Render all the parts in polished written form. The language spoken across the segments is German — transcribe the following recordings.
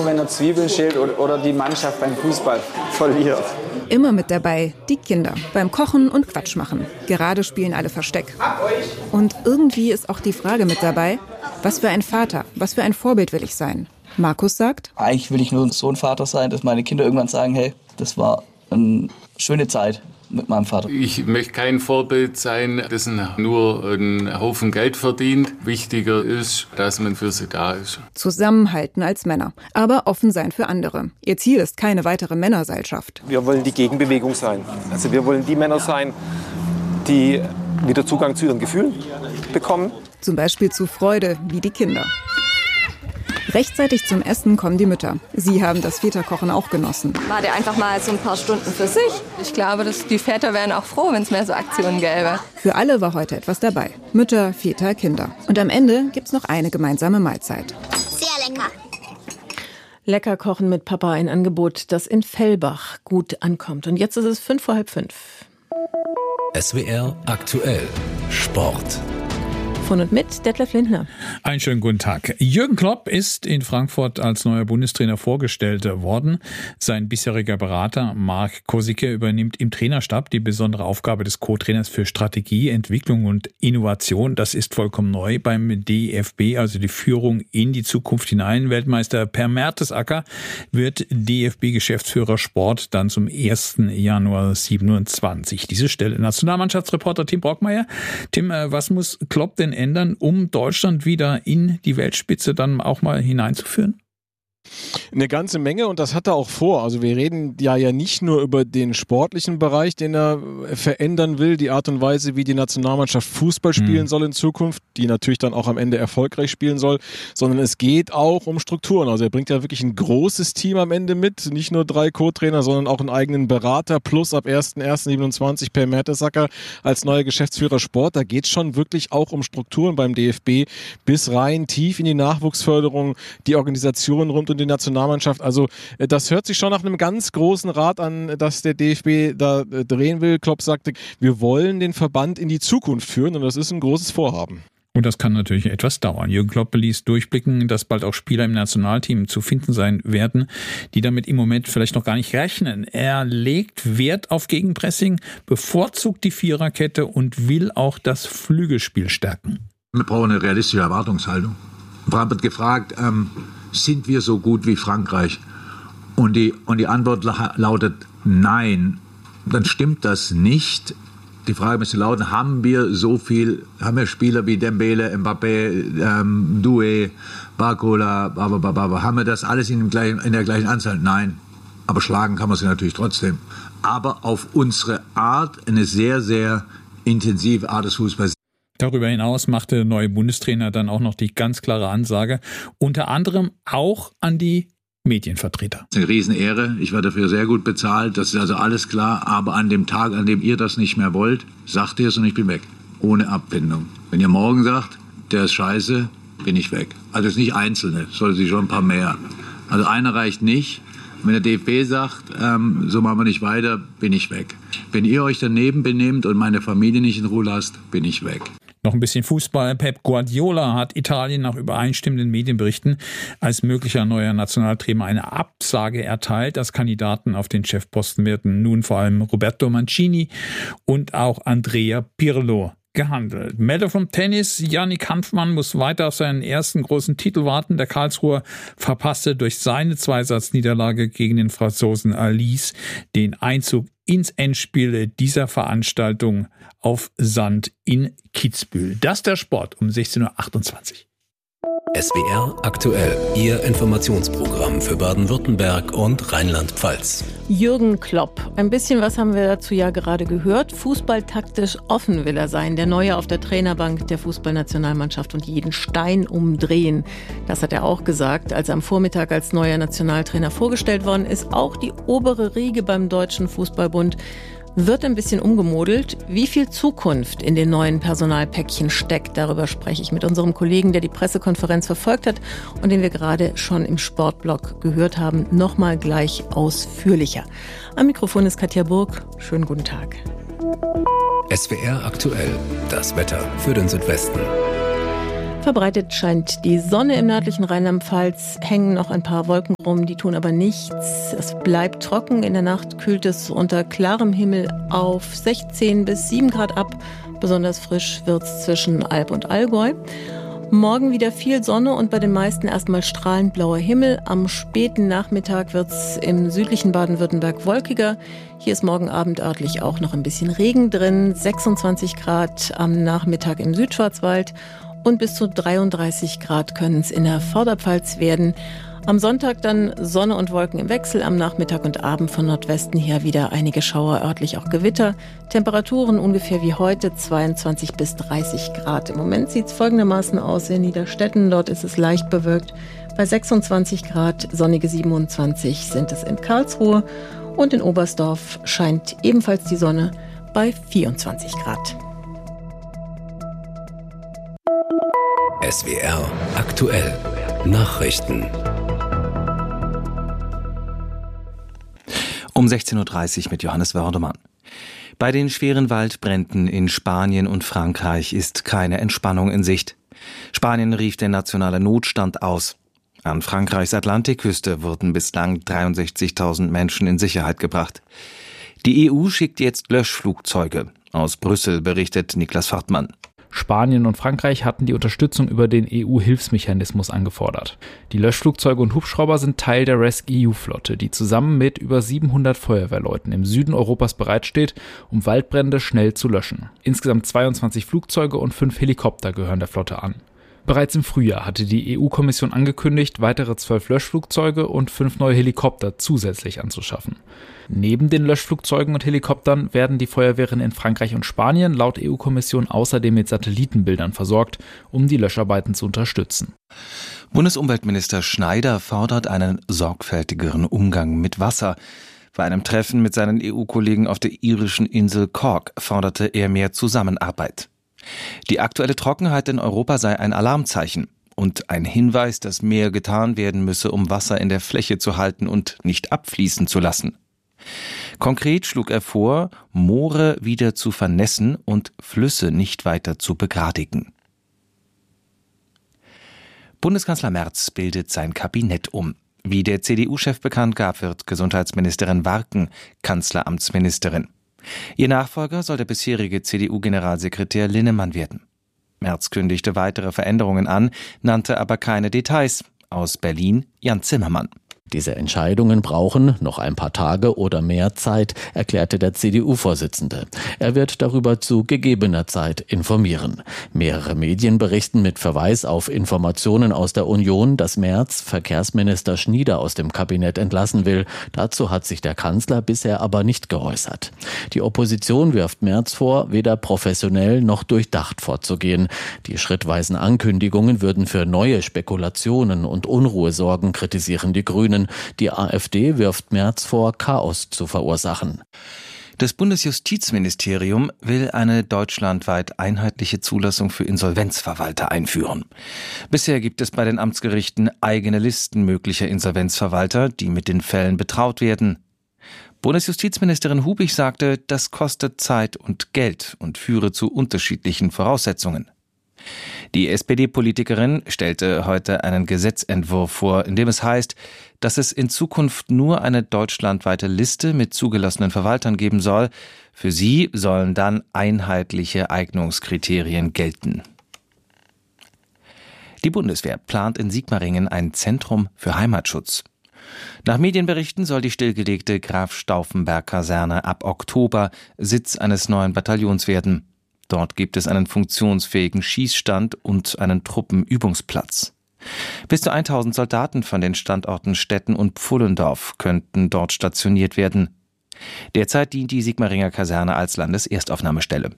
wenn er Zwiebeln schält oder die Mannschaft beim Fußball verliert. Immer mit dabei die Kinder beim Kochen und Quatsch machen. Gerade spielen alle Versteck. Und irgendwie ist auch die Frage mit dabei, was für ein Vater, was für ein Vorbild will ich sein? Markus sagt: Eigentlich will ich nur so ein Vater sein, dass meine Kinder irgendwann sagen, hey, das war eine schöne Zeit mit meinem Vater. Ich möchte kein Vorbild sein, das nur einen Haufen Geld verdient. Wichtiger ist, dass man für sie da ist. Zusammenhalten als Männer, aber offen sein für andere. Ihr Ziel ist keine weitere Männerseilschaft. Wir wollen die Gegenbewegung sein. Also wir wollen die Männer sein, die wieder Zugang zu ihren Gefühlen bekommen. Zum Beispiel zu Freude, wie die Kinder. Rechtzeitig zum Essen kommen die Mütter. Sie haben das Väterkochen auch genossen. War der einfach mal so ein paar Stunden für sich? Ich glaube, dass die Väter wären auch froh, wenn es mehr so Aktionen gäbe. Für alle war heute etwas dabei. Mütter, Väter, Kinder. Und am Ende gibt's noch eine gemeinsame Mahlzeit. Sehr lecker. Lecker kochen mit Papa, ein Angebot, das in Fellbach gut ankommt. Und jetzt ist es 5:45. SWR aktuell Sport. Von und mit Detlef Lindner. Einen schönen guten Tag. Jürgen Klopp ist in Frankfurt als neuer Bundestrainer vorgestellt worden. Sein bisheriger Berater Marc Kosicke übernimmt im Trainerstab die besondere Aufgabe des Co-Trainers für Strategie, Entwicklung und Innovation. Das ist vollkommen neu beim DFB, also die Führung in die Zukunft hinein. Weltmeister Per Mertesacker wird DFB-Geschäftsführer Sport dann zum 1. Januar 27. Diese Stelle. Nationalmannschaftsreporter Tim Brockmeier. Tim, was muss Klopp denn ändern, um Deutschland wieder in die Weltspitze dann auch mal hineinzuführen? Eine ganze Menge, und das hat er auch vor. Also wir reden ja nicht nur über den sportlichen Bereich, den er verändern will, die Art und Weise, wie die Nationalmannschaft Fußball spielen soll in Zukunft, die natürlich dann auch am Ende erfolgreich spielen soll, sondern es geht auch um Strukturen. Also er bringt ja wirklich ein großes Team am Ende mit, nicht nur 3 Co-Trainer, sondern auch einen eigenen Berater, plus ab 1.1.27 Per Mertesacker als neuer Geschäftsführer Sport. Da geht es schon wirklich auch um Strukturen beim DFB, bis rein tief in die Nachwuchsförderung, die Organisation rund um die Nationalmannschaft. Also das hört sich schon nach einem ganz großen Rad an, dass der DFB da drehen will. Klopp sagte, wir wollen den Verband in die Zukunft führen, und das ist ein großes Vorhaben. Und das kann natürlich etwas dauern. Jürgen Klopp ließ durchblicken, dass bald auch Spieler im Nationalteam zu finden sein werden, die damit im Moment vielleicht noch gar nicht rechnen. Er legt Wert auf Gegenpressing, bevorzugt die Viererkette und will auch das Flügelspiel stärken. Wir brauchen eine realistische Erwartungshaltung. Frank wird gefragt, sind wir so gut wie Frankreich? Und die Antwort lautet nein. Dann stimmt das nicht. Die Frage müsste lauten, haben wir Spieler wie Dembele, Mbappé, Doué, Barcola, haben wir das alles in der gleichen Anzahl? Nein. Aber schlagen kann man sie natürlich trotzdem. Aber auf unsere Art, eine sehr, sehr intensive Art des Fußballs. Darüber hinaus machte der neue Bundestrainer dann auch noch die ganz klare Ansage, unter anderem auch an die Medienvertreter. Das ist eine Riesenehre. Ich werde dafür sehr gut bezahlt. Das ist also alles klar. Aber an dem Tag, an dem ihr das nicht mehr wollt, sagt ihr es und ich bin weg. Ohne Abfindung. Wenn ihr morgen sagt, der ist scheiße, bin ich weg. Also es ist nicht Einzelne, es sollte sich schon ein paar mehr. Also einer reicht nicht. Wenn der DFB sagt, so machen wir nicht weiter, bin ich weg. Wenn ihr euch daneben benehmt und meine Familie nicht in Ruhe lasst, bin ich weg. Noch ein bisschen Fußball. Pep Guardiola hat Italien nach übereinstimmenden Medienberichten als möglicher neuer Nationaltrainer eine Absage erteilt. Als Kandidaten auf den Chefposten werden nun vor allem Roberto Mancini und auch Andrea Pirlo gehandelt. Meldung vom Tennis. Yannick Hanfmann muss weiter auf seinen ersten großen Titel warten. Der Karlsruher verpasste durch seine Zweisatzniederlage gegen den Franzosen Alice den Einzug ins Endspiel dieser Veranstaltung auf Sand in Kitzbühel. Das der Sport um 16.28 Uhr. SWR aktuell, Ihr Informationsprogramm für Baden-Württemberg und Rheinland-Pfalz. Jürgen Klopp. Ein bisschen was haben wir dazu ja gerade gehört. Fußballtaktisch offen will er sein. Der Neue auf der Trainerbank der Fußballnationalmannschaft und jeden Stein umdrehen. Das hat er auch gesagt, als er am Vormittag als neuer Nationaltrainer vorgestellt worden ist. Auch die obere Riege beim Deutschen Fußballbund wird ein bisschen umgemodelt. Wie viel Zukunft in den neuen Personalpäckchen steckt, darüber spreche ich mit unserem Kollegen, der die Pressekonferenz verfolgt hat und den wir gerade schon im Sportblog gehört haben, nochmal gleich ausführlicher. Am Mikrofon ist Katja Burg. Schönen guten Tag. SWR aktuell, das Wetter für den Südwesten. Verbreitet scheint die Sonne im nördlichen Rheinland-Pfalz, hängen noch ein paar Wolken rum, die tun aber nichts. Es bleibt trocken, in der Nacht kühlt es unter klarem Himmel auf 16 bis 7 Grad ab. Besonders frisch wird es zwischen Alb und Allgäu. Morgen wieder viel Sonne und bei den meisten erstmal strahlend blauer Himmel. Am späten Nachmittag wird es im südlichen Baden-Württemberg wolkiger. Hier ist morgen Abend örtlich auch noch ein bisschen Regen drin. 26 Grad am Nachmittag im Südschwarzwald und bis zu 33 Grad können es in der Vorderpfalz werden. Am Sonntag dann Sonne und Wolken im Wechsel, am Nachmittag und Abend von Nordwesten her wieder einige Schauer, örtlich auch Gewitter. Temperaturen ungefähr wie heute, 22 bis 30 Grad. Im Moment sieht es folgendermaßen aus in Niederstetten, dort ist es leicht bewölkt. Bei 26 Grad, sonnige 27 sind es in Karlsruhe und in Oberstdorf scheint ebenfalls die Sonne bei 24 Grad. SWR aktuell Nachrichten. Um 16.30 Uhr mit Johannes Wördemann. Bei den schweren Waldbränden in Spanien und Frankreich ist keine Entspannung in Sicht. Spanien rief den nationalen Notstand aus. An Frankreichs Atlantikküste wurden bislang 63.000 Menschen in Sicherheit gebracht. Die EU schickt jetzt Löschflugzeuge. Aus Brüssel berichtet Niklas Fortmann. Spanien und Frankreich hatten die Unterstützung über den EU-Hilfsmechanismus angefordert. Die Löschflugzeuge und Hubschrauber sind Teil der RescEU-Flotte, die zusammen mit über 700 Feuerwehrleuten im Süden Europas bereitsteht, um Waldbrände schnell zu löschen. Insgesamt 22 Flugzeuge und 5 Helikopter gehören der Flotte an. Bereits im Frühjahr hatte die EU-Kommission angekündigt, weitere 12 Löschflugzeuge und 5 neue Helikopter zusätzlich anzuschaffen. Neben den Löschflugzeugen und Helikoptern werden die Feuerwehren in Frankreich und Spanien laut EU-Kommission außerdem mit Satellitenbildern versorgt, um die Löscharbeiten zu unterstützen. Bundesumweltminister Schneider fordert einen sorgfältigeren Umgang mit Wasser. Bei einem Treffen mit seinen EU-Kollegen auf der irischen Insel Cork forderte er mehr Zusammenarbeit. Die aktuelle Trockenheit in Europa sei ein Alarmzeichen und ein Hinweis, dass mehr getan werden müsse, um Wasser in der Fläche zu halten und nicht abfließen zu lassen. Konkret schlug er vor, Moore wieder zu vernässen und Flüsse nicht weiter zu begradigen. Bundeskanzler Merz bildet sein Kabinett um. Wie der CDU-Chef bekannt gab, wird Gesundheitsministerin Warken Kanzleramtsministerin. Ihr Nachfolger soll der bisherige CDU-Generalsekretär Linnemann werden. Merz kündigte weitere Veränderungen an, nannte aber keine Details. Aus Berlin Jan Zimmermann. Diese Entscheidungen brauchen noch ein paar Tage oder mehr Zeit, erklärte der CDU-Vorsitzende. Er wird darüber zu gegebener Zeit informieren. Mehrere Medien berichten mit Verweis auf Informationen aus der Union, dass Merz Verkehrsminister Schnieder aus dem Kabinett entlassen will. Dazu hat sich der Kanzler bisher aber nicht geäußert. Die Opposition wirft Merz vor, weder professionell noch durchdacht vorzugehen. Die schrittweisen Ankündigungen würden für neue Spekulationen und Unruhe sorgen, kritisieren die Grünen. Die AfD wirft Merz vor, Chaos zu verursachen. Das Bundesjustizministerium will eine deutschlandweit einheitliche Zulassung für Insolvenzverwalter einführen. Bisher gibt es bei den Amtsgerichten eigene Listen möglicher Insolvenzverwalter, die mit den Fällen betraut werden. Bundesjustizministerin Hubig sagte, das kostet Zeit und Geld und führe zu unterschiedlichen Voraussetzungen. Die SPD-Politikerin stellte heute einen Gesetzentwurf vor, in dem es heißt, dass es in Zukunft nur eine deutschlandweite Liste mit zugelassenen Verwaltern geben soll. Für sie sollen dann einheitliche Eignungskriterien gelten. Die Bundeswehr plant in Sigmaringen ein Zentrum für Heimatschutz. Nach Medienberichten soll die stillgelegte Graf-Stauffenberg-Kaserne ab Oktober Sitz eines neuen Bataillons werden. Dort gibt es einen funktionsfähigen Schießstand und einen Truppenübungsplatz. Bis zu 1000 Soldaten von den Standorten Stetten und Pfullendorf könnten dort stationiert werden. Derzeit dient die Sigmaringer Kaserne als Landeserstaufnahmestelle.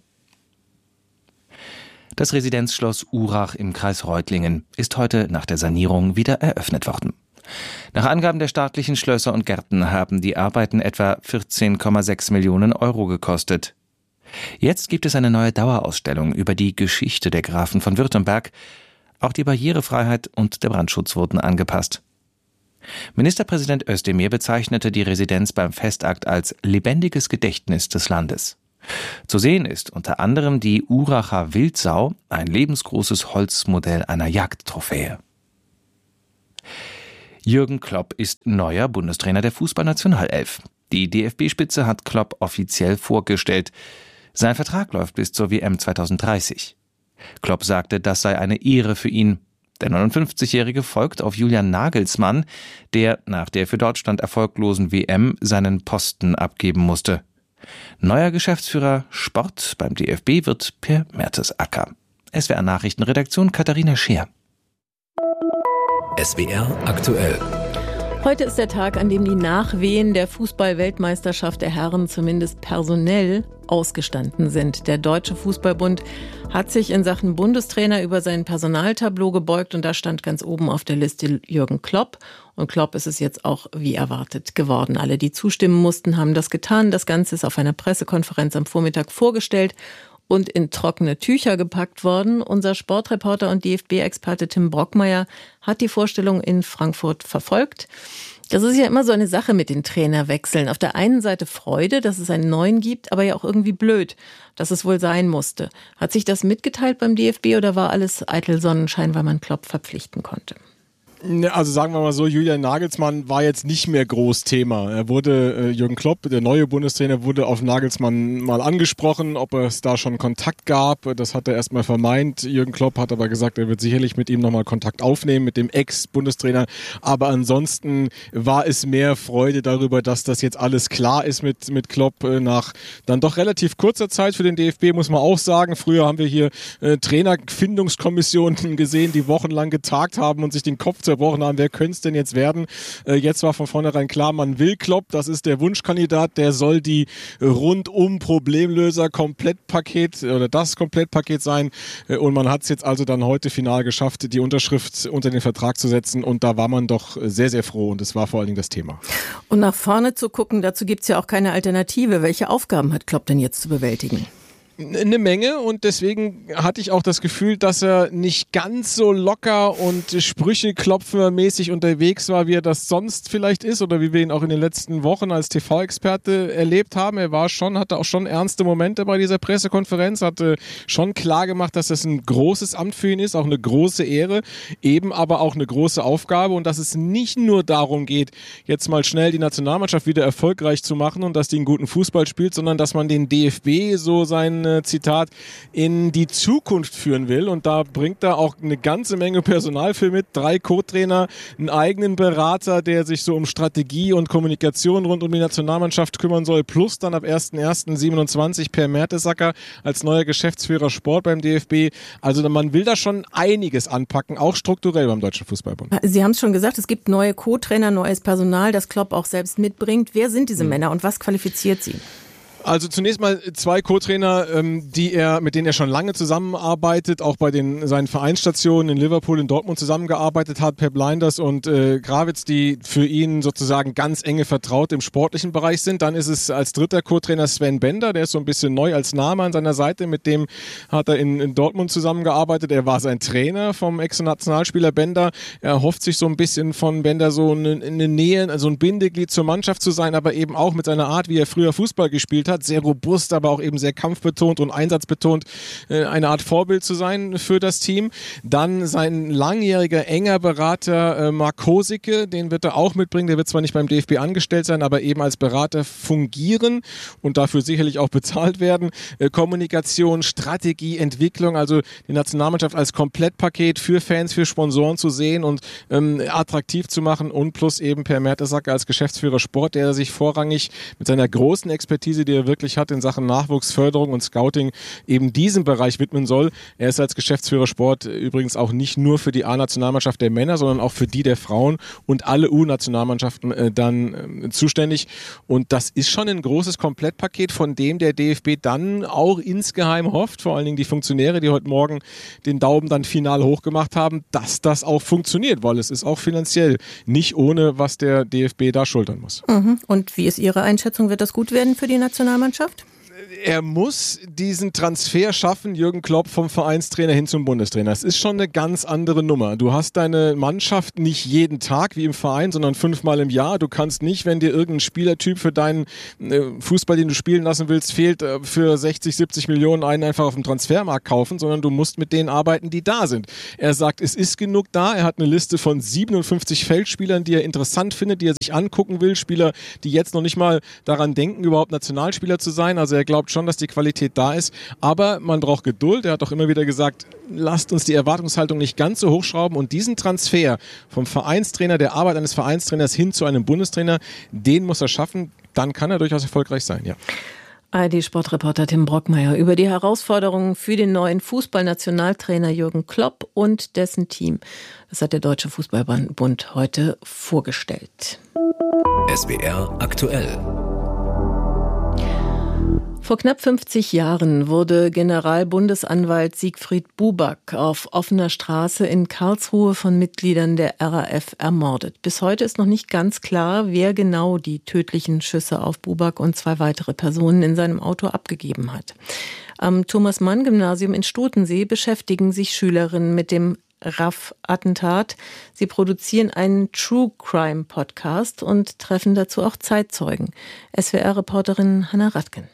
Das Residenzschloss Urach im Kreis Reutlingen ist heute nach der Sanierung wieder eröffnet worden. Nach Angaben der staatlichen Schlösser und Gärten haben die Arbeiten etwa 14,6 Millionen Euro gekostet. Jetzt gibt es eine neue Dauerausstellung über die Geschichte der Grafen von Württemberg. Auch die Barrierefreiheit und der Brandschutz wurden angepasst. Ministerpräsident Özdemir bezeichnete die Residenz beim Festakt als lebendiges Gedächtnis des Landes. Zu sehen ist unter anderem die Uracher Wildsau, ein lebensgroßes Holzmodell einer Jagdtrophäe. Jürgen Klopp ist neuer Bundestrainer der Fußballnationalelf. Die DFB-Spitze hat Klopp offiziell vorgestellt. Sein Vertrag läuft bis zur WM 2030. Klopp sagte, das sei eine Ehre für ihn. Der 59-Jährige folgt auf Julian Nagelsmann, der nach der für Deutschland erfolglosen WM seinen Posten abgeben musste. Neuer Geschäftsführer Sport beim DFB wird Per Mertesacker. SWR Nachrichtenredaktion Katharina Scheer. SWR aktuell. Heute ist der Tag, an dem die Nachwehen der Fußball-Weltmeisterschaft der Herren zumindest personell ausgestanden sind. Der Deutsche Fußballbund hat sich in Sachen Bundestrainer über sein Personaltableau gebeugt und da stand ganz oben auf der Liste Jürgen Klopp. Und Klopp ist es jetzt auch wie erwartet geworden. Alle, die zustimmen mussten, haben das getan. Das Ganze ist auf einer Pressekonferenz am Vormittag vorgestellt und in trockene Tücher gepackt worden. Unser Sportreporter und DFB-Experte Tim Brockmeier hat die Vorstellung in Frankfurt verfolgt. Das ist ja immer so eine Sache mit den Trainerwechseln. Auf der einen Seite Freude, dass es einen neuen gibt, aber ja auch irgendwie blöd, dass es wohl sein musste. Hat sich das mitgeteilt beim DFB oder war alles eitel Sonnenschein, weil man Klopp verpflichten konnte? Also sagen wir mal so, Julian Nagelsmann war jetzt nicht mehr groß Thema. Er wurde, Jürgen Klopp, der neue Bundestrainer, wurde auf Nagelsmann mal angesprochen, ob es da schon Kontakt gab. Das hat er erstmal verneint. Jürgen Klopp hat aber gesagt, er wird sicherlich mit ihm nochmal Kontakt aufnehmen, mit dem Ex-Bundestrainer. Aber ansonsten war es mehr Freude darüber, dass das jetzt alles klar ist mit Klopp nach dann doch relativ kurzer Zeit für den DFB, muss man auch sagen. Früher haben wir hier Trainerfindungskommissionen gesehen, die wochenlang getagt haben und sich den Kopf zerbrochen haben, wer könnte es denn jetzt werden? Jetzt war von vornherein klar, man will Klopp, das ist der Wunschkandidat, der soll die rundum Problemlöser Komplettpaket oder das Komplettpaket sein und man hat es jetzt also dann heute final geschafft, die Unterschrift unter den Vertrag zu setzen und da war man doch sehr, sehr froh und es war vor allen Dingen das Thema. Und nach vorne zu gucken, dazu gibt es ja auch keine Alternative. Welche Aufgaben hat Klopp denn jetzt zu bewältigen? Eine Menge und deswegen hatte ich auch das Gefühl, dass er nicht ganz so locker und Sprücheklopfermäßig unterwegs war, wie er das sonst vielleicht ist oder wie wir ihn auch in den letzten Wochen als TV-Experte erlebt haben. Er hatte auch schon ernste Momente bei dieser Pressekonferenz, hatte schon klar gemacht, dass das ein großes Amt für ihn ist, auch eine große Ehre, eben aber auch eine große Aufgabe und dass es nicht nur darum geht, jetzt mal schnell die Nationalmannschaft wieder erfolgreich zu machen und dass die einen guten Fußball spielt, sondern dass man den DFB so sein Zitat, in die Zukunft führen will. Und da bringt er auch eine ganze Menge Personal für mit. 3 Co-Trainer, einen eigenen Berater, der sich so um Strategie und Kommunikation rund um die Nationalmannschaft kümmern soll. Plus dann ab 1.1.27 Per Mertesacker als neuer Geschäftsführer Sport beim DFB. Also man will da schon einiges anpacken, auch strukturell beim Deutschen Fußballbund. Sie haben es schon gesagt, es gibt neue Co-Trainer, neues Personal, das Klopp auch selbst mitbringt. Wer sind diese Männer und was qualifiziert sie? Also zunächst mal 2 Co-Trainer, mit denen er schon lange zusammenarbeitet, auch bei seinen Vereinsstationen in Liverpool, in Dortmund zusammengearbeitet hat, Pep Lijnders und Grawitz, die für ihn sozusagen ganz enge Vertraute im sportlichen Bereich sind. Dann ist es als 3. Co-Trainer Sven Bender, der ist so ein bisschen neu als Name an seiner Seite, mit dem hat er in Dortmund zusammengearbeitet. Er war sein Trainer vom Ex-Nationalspieler Bender. Er hofft sich so ein bisschen von Bender so eine Nähe, also ein Bindeglied zur Mannschaft zu sein, aber eben auch mit seiner Art, wie er früher Fußball gespielt hat. Sehr robust, aber auch eben sehr kampfbetont und einsatzbetont, eine Art Vorbild zu sein für das Team. Dann sein langjähriger, enger Berater Mark Kosicke, den wird er auch mitbringen. Der wird zwar nicht beim DFB angestellt sein, aber eben als Berater fungieren und dafür sicherlich auch bezahlt werden. Kommunikation, Strategie, Entwicklung, also die Nationalmannschaft als Komplettpaket für Fans, für Sponsoren zu sehen und attraktiv zu machen und plus eben Per Mertesacker als Geschäftsführer Sport, der sich vorrangig mit seiner großen Expertise, die er wirklich hat in Sachen Nachwuchsförderung und Scouting, eben diesem Bereich widmen soll. Er ist als Geschäftsführer Sport übrigens auch nicht nur für die A-Nationalmannschaft der Männer, sondern auch für die der Frauen und alle U-Nationalmannschaften dann zuständig. Und das ist schon ein großes Komplettpaket, von dem der DFB dann auch insgeheim hofft, vor allen Dingen die Funktionäre, die heute Morgen den Daumen dann final hochgemacht haben, dass das auch funktioniert, weil es ist auch finanziell nicht ohne, was der DFB da schultern muss. Und wie ist Ihre Einschätzung? Wird das gut werden für die Nationalmannschaft? er muss diesen Transfer schaffen, Jürgen Klopp, vom Vereinstrainer hin zum Bundestrainer. Das ist schon eine ganz andere Nummer. Du hast deine Mannschaft nicht jeden Tag wie im Verein, sondern 5-mal im Jahr. Du kannst nicht, wenn dir irgendein Spielertyp für deinen Fußball, den du spielen lassen willst, fehlt, für 60, 70 Millionen einen einfach auf dem Transfermarkt kaufen, sondern du musst mit denen arbeiten, die da sind. Er sagt, es ist genug da. Er hat eine Liste von 57 Feldspielern, die er interessant findet, die er sich angucken will. Spieler, die jetzt noch nicht mal daran denken, überhaupt Nationalspieler zu sein. Also er glaubt schon, dass die Qualität da ist. Aber man braucht Geduld. Er hat auch immer wieder gesagt, lasst uns die Erwartungshaltung nicht ganz so hochschrauben. Und diesen Transfer vom Vereinstrainer, der Arbeit eines Vereinstrainers hin zu einem Bundestrainer, den muss er schaffen. Dann kann er durchaus erfolgreich sein, ja. ARD-Sportreporter Tim Brockmeier über die Herausforderungen für den neuen Fußballnationaltrainer Jürgen Klopp und dessen Team. Das hat der Deutsche Fußballbund heute vorgestellt. SWR aktuell. Vor knapp 50 Jahren wurde Generalbundesanwalt Siegfried Buback auf offener Straße in Karlsruhe von Mitgliedern der RAF ermordet. Bis heute ist noch nicht ganz klar, wer genau die tödlichen Schüsse auf Buback und 2 weitere Personen in seinem Auto abgegeben hat. Am Thomas-Mann-Gymnasium in Stutensee beschäftigen sich Schülerinnen mit dem RAF-Attentat. Sie produzieren einen True-Crime-Podcast und treffen dazu auch Zeitzeugen. SWR-Reporterin Hannah Radken.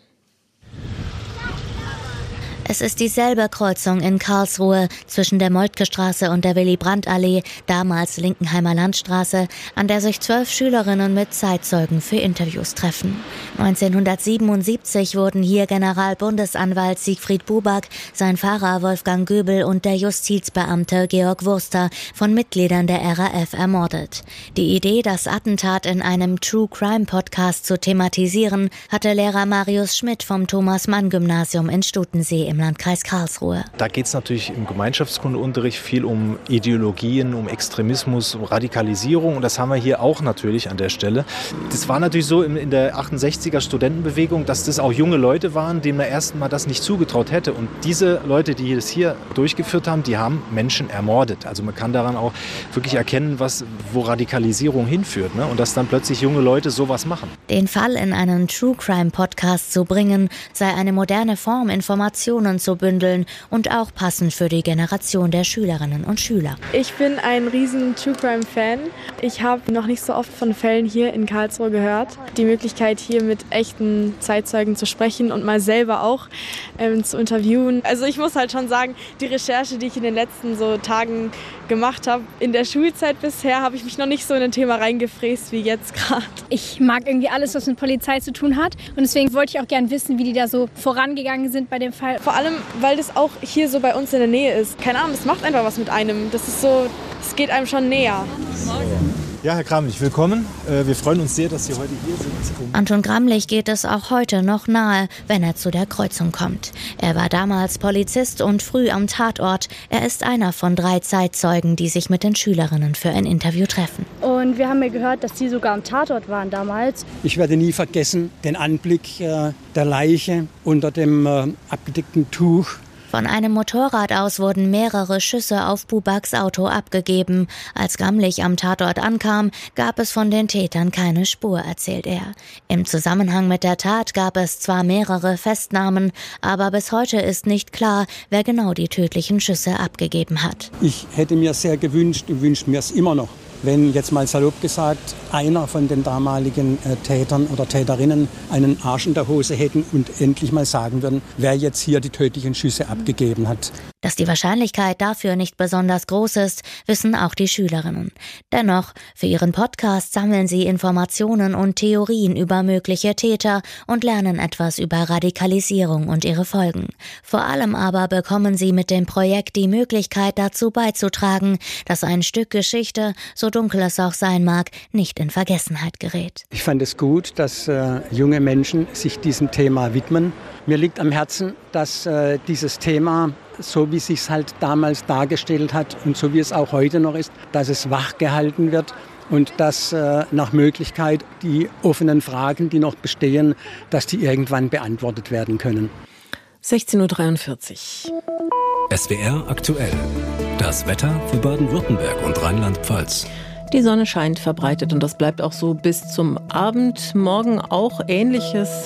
Es ist dieselbe Kreuzung in Karlsruhe zwischen der Moltke-Straße und der Willy-Brandt-Allee, damals Linkenheimer Landstraße, an der sich 12 Schülerinnen mit Zeitzeugen für Interviews treffen. 1977 wurden hier Generalbundesanwalt Siegfried Buback, sein Fahrer Wolfgang Göbel und der Justizbeamte Georg Wurster von Mitgliedern der RAF ermordet. Die Idee, das Attentat in einem True-Crime-Podcast zu thematisieren, hatte Lehrer Marius Schmidt vom Thomas-Mann-Gymnasium in Stutensee im Landkreis Karlsruhe. Da geht es natürlich im Gemeinschaftskundeunterricht viel um Ideologien, um Extremismus, um Radikalisierung und das haben wir hier auch natürlich an der Stelle. Das war natürlich so in der 68er Studentenbewegung, dass das auch junge Leute waren, denen man erst mal das nicht zugetraut hätte. Und diese Leute, die das hier durchgeführt haben, die haben Menschen ermordet. Also man kann daran auch wirklich erkennen, wo Radikalisierung hinführt, ne? Und dass dann plötzlich junge Leute sowas machen. Den Fall in einen True-Crime-Podcast zu bringen, sei eine moderne Form, Informationen zu bündeln und auch passend für die Generation der Schülerinnen und Schüler. Ich bin ein riesen True-Crime-Fan. Ich habe noch nicht so oft von Fällen hier in Karlsruhe gehört. Die Möglichkeit, hier mit echten Zeitzeugen zu sprechen und mal selber auch zu interviewen. Also ich muss halt schon sagen, die Recherche, die ich in den letzten Tagen gemacht habe, in der Schulzeit bisher, habe ich mich noch nicht so in ein Thema reingefräst wie jetzt gerade. Ich mag irgendwie alles, was mit Polizei zu tun hat und deswegen wollte ich auch gerne wissen, wie die da so vorangegangen sind bei dem Fall. Vor allem, weil das auch hier so bei uns in der Nähe ist. Keine Ahnung, das macht einfach was mit einem. Das ist so, es geht einem schon näher. Ja, Herr Gramlich, willkommen. Wir freuen uns sehr, dass Sie heute hier sind. Anton Gramlich geht es auch heute noch nahe, wenn er zu der Kreuzung kommt. Er war damals Polizist und früh am Tatort. Er ist einer von 3 Zeitzeugen, die sich mit den Schülerinnen für ein Interview treffen. Und wir haben ja gehört, dass Sie sogar am Tatort waren damals. Ich werde nie vergessen den Anblick der Leiche unter dem abgedeckten Tuch. Von einem Motorrad aus wurden mehrere Schüsse auf Bubaks Auto abgegeben. Als Gramlich am Tatort ankam, gab es von den Tätern keine Spur, erzählt er. Im Zusammenhang mit der Tat gab es zwar mehrere Festnahmen, aber bis heute ist nicht klar, wer genau die tödlichen Schüsse abgegeben hat. Ich hätte mir sehr gewünscht und wünsche mir es immer noch, wenn jetzt mal salopp gesagt einer von den damaligen Tätern oder Täterinnen einen Arsch in der Hose hätten und endlich mal sagen würden, wer jetzt hier die tödlichen Schüsse abgegeben hat. Dass die Wahrscheinlichkeit dafür nicht besonders groß ist, wissen auch die Schülerinnen. Dennoch, für ihren Podcast sammeln sie Informationen und Theorien über mögliche Täter und lernen etwas über Radikalisierung und ihre Folgen. Vor allem aber bekommen sie mit dem Projekt die Möglichkeit dazu beizutragen, dass ein Stück Geschichte, so dunkel es auch sein mag, nicht in Vergessenheit gerät. Ich fand es gut, dass junge Menschen sich diesem Thema widmen. Mir liegt am Herzen, dass dieses Thema, so wie es sich halt damals dargestellt hat und so wie es auch heute noch ist, dass es wachgehalten wird und dass nach Möglichkeit die offenen Fragen, die noch bestehen, dass die irgendwann beantwortet werden können. 16:43 Uhr. SWR aktuell. Das Wetter für Baden-Württemberg und Rheinland-Pfalz. Die Sonne scheint verbreitet und das bleibt auch so bis zum Abend. Morgen auch Ähnliches.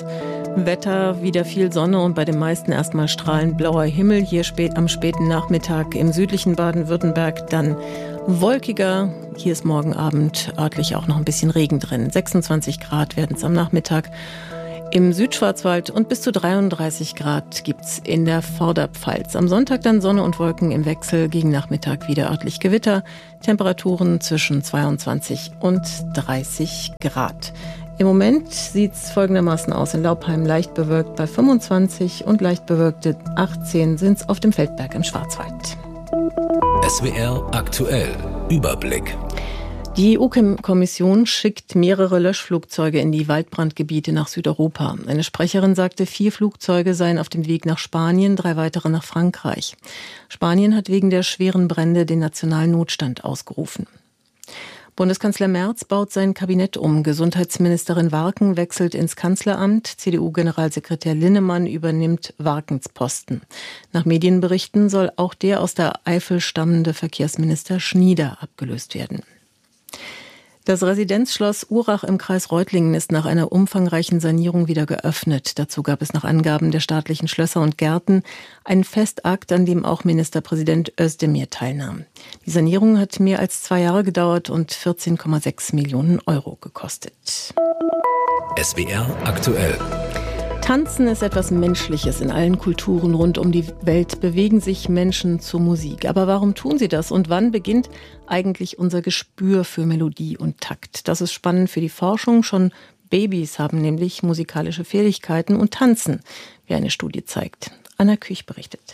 Wetter, wieder viel Sonne und bei den meisten erstmal strahlend blauer Himmel. Hier am späten Nachmittag im südlichen Baden-Württemberg dann wolkiger. Hier ist morgen Abend örtlich auch noch ein bisschen Regen drin. 26 Grad werden es am Nachmittag im Südschwarzwald und bis zu 33 Grad gibt's in der Vorderpfalz. Am Sonntag dann Sonne und Wolken im Wechsel, gegen Nachmittag wieder örtlich Gewitter. Temperaturen zwischen 22 und 30 Grad. Im Moment sieht's folgendermaßen aus. In Laupheim leicht bewölkt bei 25 und leicht bewölkte 18 sind's auf dem Feldberg im Schwarzwald. SWR aktuell. Überblick. Die EU-Kommission schickt mehrere Löschflugzeuge in die Waldbrandgebiete nach Südeuropa. Eine Sprecherin sagte, 4 Flugzeuge seien auf dem Weg nach Spanien, 3 weitere nach Frankreich. Spanien hat wegen der schweren Brände den nationalen Notstand ausgerufen. Bundeskanzler Merz baut sein Kabinett um. Gesundheitsministerin Warken wechselt ins Kanzleramt. CDU-Generalsekretär Linnemann übernimmt Warkens Posten. Nach Medienberichten soll auch der aus der Eifel stammende Verkehrsminister Schnieder abgelöst werden. Das Residenzschloss Urach im Kreis Reutlingen ist nach einer umfangreichen Sanierung wieder geöffnet. Dazu gab es nach Angaben der staatlichen Schlösser und Gärten einen Festakt, an dem auch Ministerpräsident Özdemir teilnahm. Die Sanierung hat mehr als 2 Jahre gedauert und 14,6 Millionen Euro gekostet. SWR aktuell. Tanzen ist etwas Menschliches. In allen Kulturen rund um die Welt bewegen sich Menschen zur Musik. Aber warum tun sie das und wann beginnt eigentlich unser Gespür für Melodie und Takt? Das ist spannend für die Forschung. Schon Babys haben nämlich musikalische Fähigkeiten und tanzen, wie eine Studie zeigt. Anna Küch berichtet.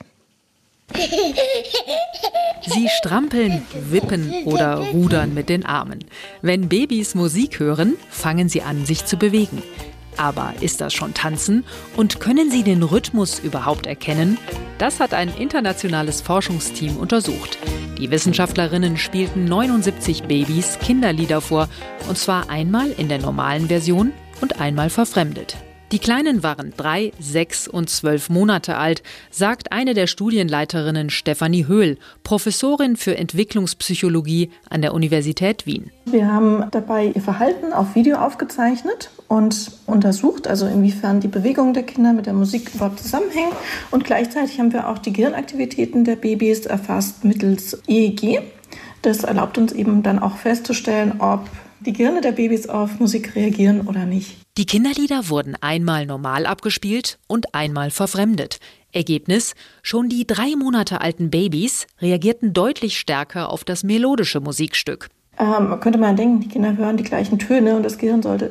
Sie strampeln, wippen oder rudern mit den Armen. Wenn Babys Musik hören, fangen sie an, sich zu bewegen. Aber ist das schon Tanzen? Und können sie den Rhythmus überhaupt erkennen? Das hat ein internationales Forschungsteam untersucht. Die Wissenschaftlerinnen spielten 79 Babys Kinderlieder vor. Und zwar einmal in der normalen Version und einmal verfremdet. Die Kleinen waren 3, 6 und 12 Monate alt, sagt eine der Studienleiterinnen Stefanie Höhl, Professorin für Entwicklungspsychologie an der Universität Wien. Wir haben dabei ihr Verhalten auf Video aufgezeichnet und untersucht, also inwiefern die Bewegungen der Kinder mit der Musik überhaupt zusammenhängen. Und gleichzeitig haben wir auch die Gehirnaktivitäten der Babys erfasst mittels EEG. Das erlaubt uns eben dann auch festzustellen, ob die Gehirne der Babys auf Musik reagieren oder nicht. Die Kinderlieder wurden einmal normal abgespielt und einmal verfremdet. Ergebnis: Schon die 3 Monate alten Babys reagierten deutlich stärker auf das melodische Musikstück. Könnte man denken, die Kinder hören die gleichen Töne und das Gehirn sollte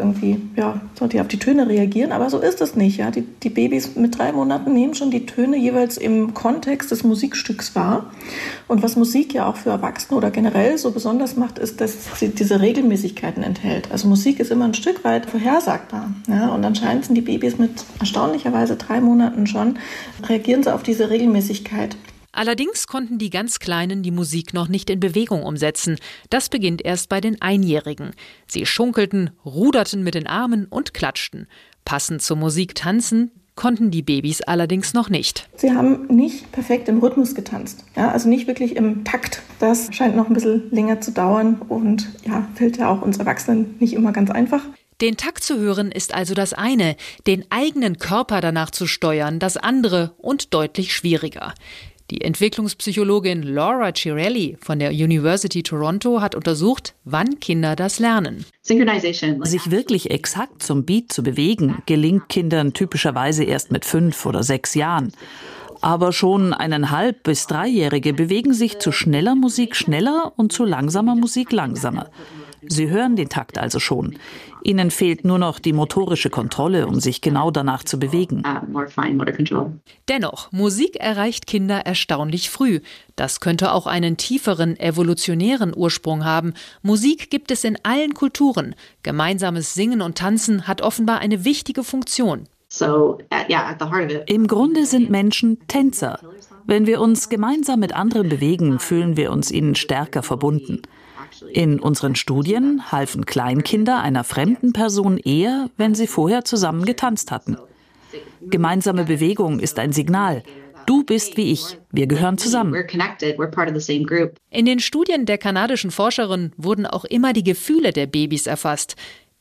auf die Töne reagieren, aber so ist es nicht. Ja? Die Babys mit 3 Monaten nehmen schon die Töne jeweils im Kontext des Musikstücks wahr. Und was Musik ja auch für Erwachsene oder generell so besonders macht, ist, dass sie diese Regelmäßigkeiten enthält. Also Musik ist immer ein Stück weit vorhersagbar. Ja? Und anscheinend sind die Babys mit erstaunlicherweise 3 Monaten schon, reagieren sie auf diese Regelmäßigkeit. Allerdings konnten die ganz Kleinen die Musik noch nicht in Bewegung umsetzen. Das beginnt erst bei den Einjährigen. Sie schunkelten, ruderten mit den Armen und klatschten. Passend zur Musik tanzen konnten die Babys allerdings noch nicht. Sie haben nicht perfekt im Rhythmus getanzt, ja, also nicht wirklich im Takt. Das scheint noch ein bisschen länger zu dauern und ja, fällt ja auch uns Erwachsenen nicht immer ganz einfach. Den Takt zu hören ist also das eine, den eigenen Körper danach zu steuern das andere und deutlich schwieriger. Die Entwicklungspsychologin Laura Cirelli von der University Toronto hat untersucht, wann Kinder das lernen. Sich wirklich exakt zum Beat zu bewegen, gelingt Kindern typischerweise erst mit 5 oder 6 Jahren. Aber schon 1,5- bis 3-Jährige bewegen sich zu schneller Musik schneller und zu langsamer Musik langsamer. Sie hören den Takt also schon. Ihnen fehlt nur noch die motorische Kontrolle, um sich genau danach zu bewegen. Dennoch, Musik erreicht Kinder erstaunlich früh. Das könnte auch einen tieferen evolutionären Ursprung haben. Musik gibt es in allen Kulturen. Gemeinsames Singen und Tanzen hat offenbar eine wichtige Funktion. Im Grunde sind Menschen Tänzer. Wenn wir uns gemeinsam mit anderen bewegen, fühlen wir uns ihnen stärker verbunden. In unseren Studien halfen Kleinkinder einer fremden Person eher, wenn sie vorher zusammen getanzt hatten. Gemeinsame Bewegung ist ein Signal. Du bist wie ich. Wir gehören zusammen. In den Studien der kanadischen Forscherin wurden auch immer die Gefühle der Babys erfasst.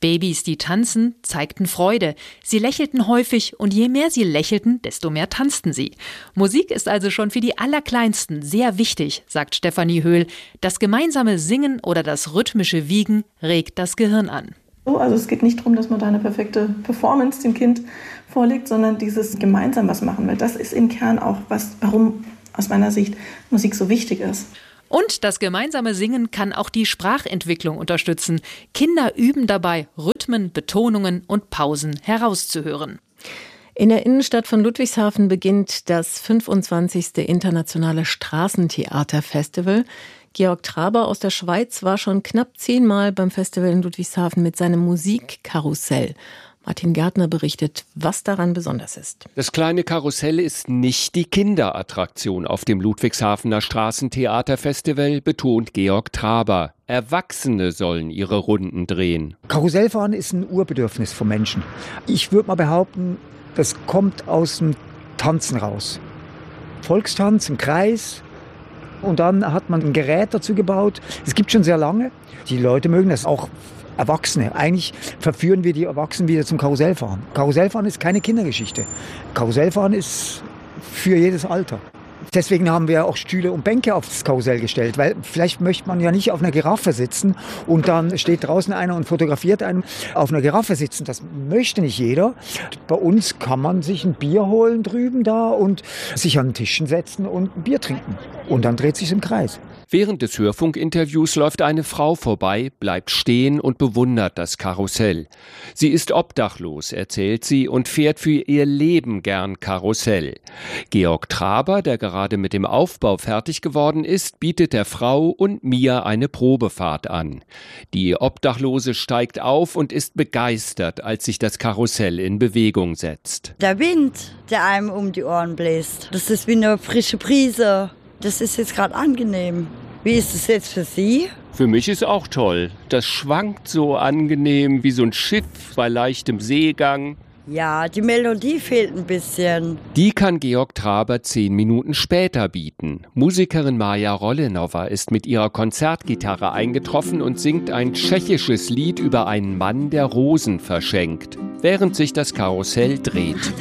Babys, die tanzen, zeigten Freude. Sie lächelten häufig und je mehr sie lächelten, desto mehr tanzten sie. Musik ist also schon für die Allerkleinsten sehr wichtig, sagt Stefanie Höhl. Das gemeinsame Singen oder das rhythmische Wiegen regt das Gehirn an. Also es geht nicht darum, dass man da eine perfekte Performance dem Kind vorlegt, sondern dieses gemeinsam was machen. Weil das ist im Kern auch warum aus meiner Sicht Musik so wichtig ist. Und das gemeinsame Singen kann auch die Sprachentwicklung unterstützen. Kinder üben dabei, Rhythmen, Betonungen und Pausen herauszuhören. In der Innenstadt von Ludwigshafen beginnt das 25. Internationale Straßentheaterfestival. Georg Traber aus der Schweiz war schon knapp 10-mal beim Festival in Ludwigshafen mit seinem Musikkarussell. Martin Gärtner berichtet, was daran besonders ist. Das kleine Karussell ist nicht die Kinderattraktion auf dem Ludwigshafener Straßentheaterfestival, betont Georg Traber. Erwachsene sollen ihre Runden drehen. Karussellfahren ist ein Urbedürfnis von Menschen. Ich würde mal behaupten, das kommt aus dem Tanzen raus. Volkstanz im Kreis. Und dann hat man ein Gerät dazu gebaut. Es gibt schon sehr lange. Die Leute mögen das, auch Erwachsene. Eigentlich verführen wir die Erwachsenen wieder zum Karussellfahren. Karussellfahren ist keine Kindergeschichte. Karussellfahren ist für jedes Alter. Deswegen haben wir auch Stühle und Bänke auf das Karussell gestellt, weil vielleicht möchte man ja nicht auf einer Giraffe sitzen und dann steht draußen einer und fotografiert einen auf einer Giraffe sitzen. Das möchte nicht jeder. Bei uns kann man sich ein Bier holen drüben da und sich an den Tischen setzen und ein Bier trinken. Und dann dreht sich's im Kreis. Während des Hörfunkinterviews läuft eine Frau vorbei, bleibt stehen und bewundert das Karussell. Sie ist obdachlos, erzählt sie, und fährt für ihr Leben gern Karussell. Georg Traber, der gerade mit dem Aufbau fertig geworden ist, bietet der Frau und mir eine Probefahrt an. Die Obdachlose steigt auf und ist begeistert, als sich das Karussell in Bewegung setzt. Der Wind, der einem um die Ohren bläst, das ist wie eine frische Brise. Das ist jetzt gerade angenehm. Wie ist es jetzt für Sie? Für mich ist auch toll. Das schwankt so angenehm wie so ein Schiff bei leichtem Seegang. Ja, die Melodie fehlt ein bisschen. Die kann Georg Traber 10 Minuten später bieten. Musikerin Maja Rollenova ist mit ihrer Konzertgitarre eingetroffen und singt ein tschechisches Lied über einen Mann, der Rosen verschenkt, während sich das Karussell dreht.